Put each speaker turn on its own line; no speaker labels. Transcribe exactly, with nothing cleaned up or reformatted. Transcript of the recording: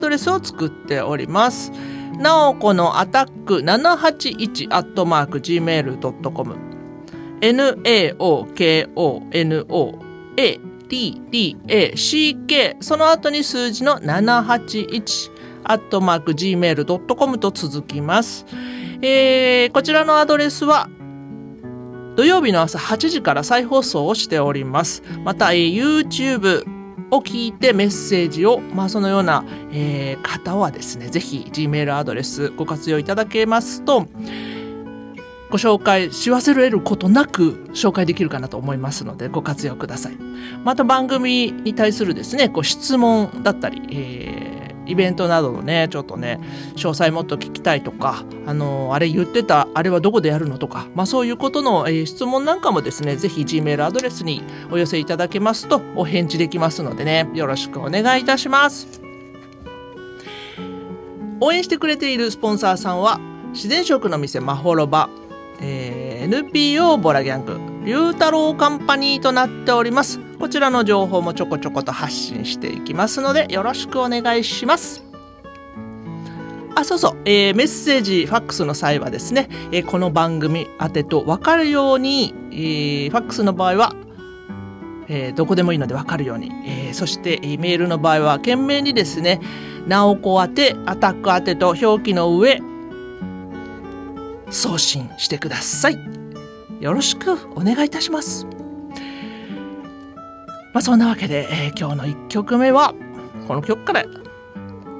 ドレスを作っております。なおこのアタックななはちいちアットマーク ジーメールドットコム ナオコノアティーディーエーシーケー その後に数字のななはちいちアットマーク ジーメールドットコム と続きます。えー、こちらのアドレスは土曜日の朝はちじから再放送をしております。また、えー、YouTube を聞いてメッセージを、まあ、そのような、えー、方はですね、ぜひ Gmail アドレスご活用いただけますとご紹介し忘れることなく紹介できるかなと思いますのでご活用ください。また番組に対するですねこう質問だったり、えー、イベントなどのねちょっとね詳細もっと聞きたいとか、あのー、あれ言ってたあれはどこでやるのとか、まあ、そういうことの、えー、質問なんかもですねぜひ Gmail アドレスにお寄せいただけますとお返事できますのでねよろしくお願いいたします。応援してくれているスポンサーさんは自然食の店まほろば、えー、エヌピーオー ボラギャング龍太郎カンパニーとなっております。こちらの情報もちょこちょこと発信していきますのでよろしくお願いします。あ、そうそう、えー、メッセージファックスの際はですね、えー、この番組宛てと分かるように、えー、ファックスの場合は、えー、どこでもいいので分かるように、えー、そして、えー、メールの場合は懸命にですねなおこ宛てアタック宛てと表記の上送信してください。よろしくお願いいたします。まあそんなわけで、えー、今日のいっきょくめはこの曲から